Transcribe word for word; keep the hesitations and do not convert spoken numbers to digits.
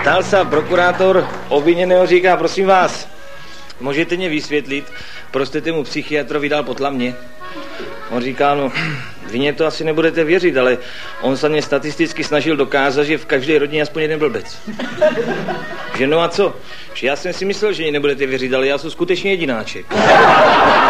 Ptal se prokurátor obviněného, říká, prosím vás, můžete mě vysvětlit, proč jste tému psychiatrovi dal potlamně? On říká, no, vy mě to asi nebudete věřit, ale on se mě statisticky snažil dokázat, že v každé rodině aspoň jeden blbec. Že no a co? Že já jsem si myslel, že mě nebudete věřit, ale já jsem skutečně jedináček.